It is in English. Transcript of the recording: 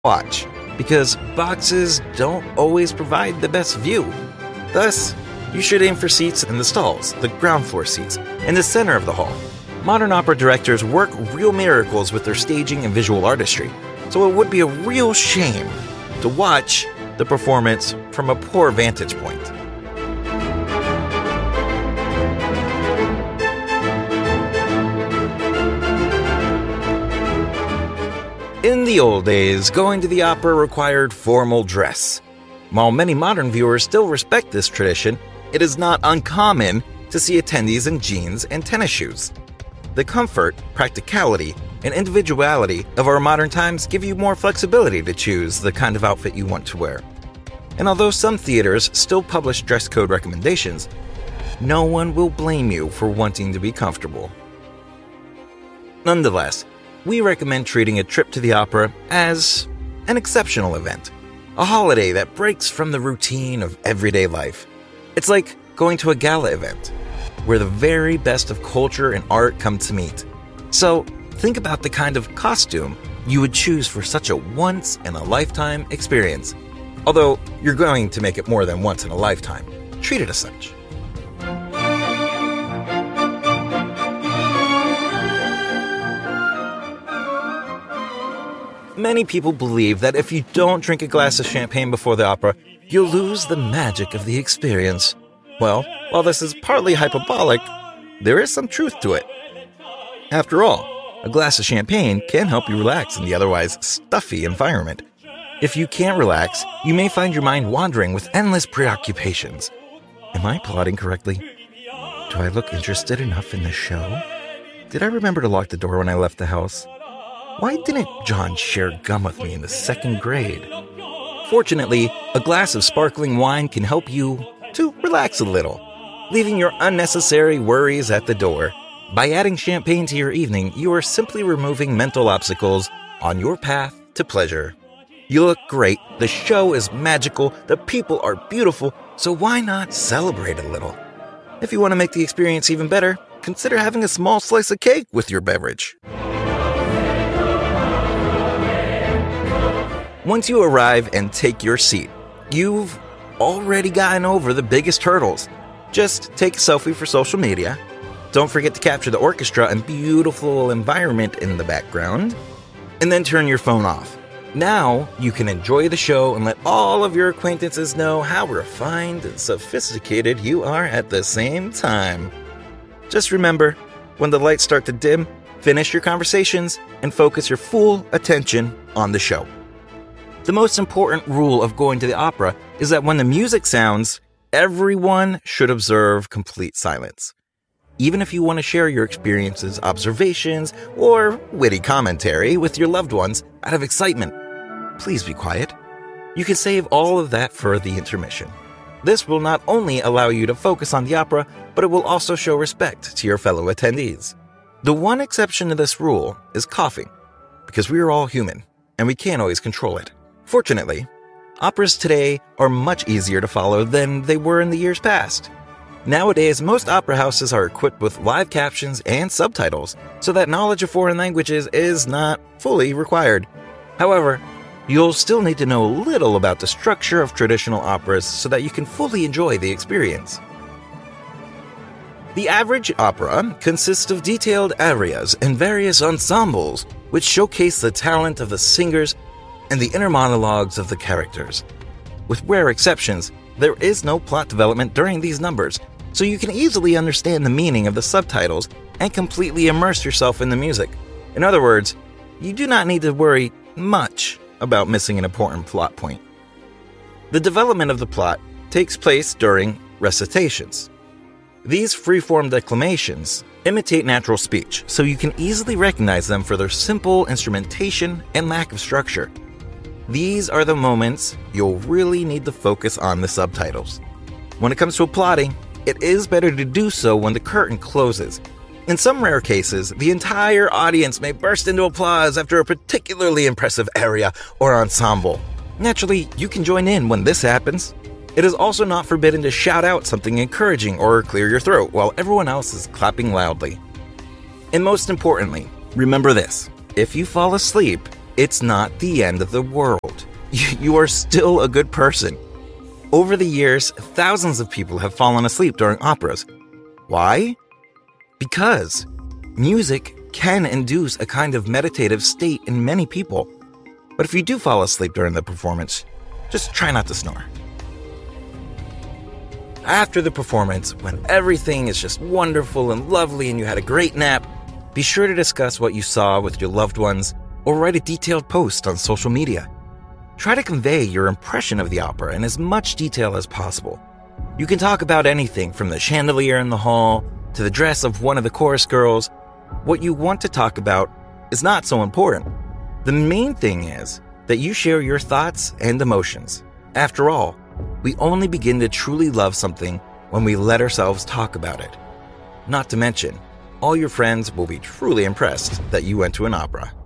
watch, because boxes don't always provide the best view. Thus, you should aim for seats in the stalls, the ground floor seats, in the center of the hall. Modern opera directors work real miracles with their staging and visual artistry, so it would be a real shame to watch the performance from a poor vantage point. In the old days, going to the opera required formal dress. While many modern viewers still respect this tradition, it is not uncommon to see attendees in jeans and tennis shoes. The comfort, practicality, and individuality of our modern times give you more flexibility to choose the kind of outfit you want to wear. And although some theaters still publish dress code recommendations, no one will blame you for wanting to be comfortable. Nonetheless, we recommend treating a trip to the opera as an exceptional event, a holiday that breaks from the routine of everyday life. It's like going to a gala event, where the very best of culture and art come to meet. So, think about the kind of costume you would choose for such a once-in-a-lifetime experience. Although, you're going to make it more than once in a lifetime. Treat it as such. Many people believe that if you don't drink a glass of champagne before the opera, you'll lose the magic of the experience. Well, while this is partly hyperbolic, there is some truth to it. After all, a glass of champagne can help you relax in the otherwise stuffy environment. If you can't relax, you may find your mind wandering with endless preoccupations. Am I plotting correctly? Do I look interested enough in the show? Did I remember to lock the door when I left the house? Why didn't John share gum with me in the 2nd grade? Fortunately, a glass of sparkling wine can help you to relax a little, leaving your unnecessary worries at the door. By adding champagne to your evening, you are simply removing mental obstacles on your path to pleasure. You look great, the show is magical, the people are beautiful, so why not celebrate a little? If you want to make the experience even better, consider having a small slice of cake with your beverage. Once you arrive and take your seat, you've already gotten over the biggest hurdles. Just take a selfie for social media. Don't forget to capture the orchestra and beautiful environment in the background. And then turn your phone off. Now you can enjoy the show and let all of your acquaintances know how refined and sophisticated you are at the same time. Just remember, when the lights start to dim, finish your conversations and focus your full attention on the show. The most important rule of going to the opera is that when the music sounds, everyone should observe complete silence. Even if you want to share your experiences, observations, or witty commentary with your loved ones out of excitement, please be quiet. You can save all of that for the intermission. This will not only allow you to focus on the opera, but it will also show respect to your fellow attendees. The one exception to this rule is coughing, because we are all human, and we can't always control it. Fortunately, operas today are much easier to follow than they were in the years past. Nowadays, most opera houses are equipped with live captions and subtitles, so that knowledge of foreign languages is not fully required. However, you'll still need to know a little about the structure of traditional operas so that you can fully enjoy the experience. The average opera consists of detailed arias and various ensembles, which showcase the talent of the singers and the inner monologues of the characters. With rare exceptions, there is no plot development during these numbers, so you can easily understand the meaning of the subtitles and completely immerse yourself in the music. In other words, you do not need to worry much about missing an important plot point. The development of the plot takes place during recitations. These free-form declamations imitate natural speech, so you can easily recognize them for their simple instrumentation and lack of structure. These are the moments you'll really need to focus on the subtitles. When it comes to plotting, it is better to do so when the curtain closes. In some rare cases, the entire audience may burst into applause after a particularly impressive aria or ensemble. Naturally, you can join in when this happens. It is also not forbidden to shout out something encouraging or clear your throat while everyone else is clapping loudly. And most importantly, remember this: if you fall asleep, it's not the end of the world. You are still a good person. Over the years, thousands of people have fallen asleep during operas. Why? Because music can induce a kind of meditative state in many people. But if you do fall asleep during the performance, just try not to snore. After the performance, when everything is just wonderful and lovely and you had a great nap, be sure to discuss what you saw with your loved ones or write a detailed post on social media. Try to convey your impression of the opera in as much detail as possible. You can talk about anything from the chandelier in the hall to the dress of one of the chorus girls. What you want to talk about is not so important. The main thing is that you share your thoughts and emotions. After all, we only begin to truly love something when we let ourselves talk about it. Not to mention, all your friends will be truly impressed that you went to an opera.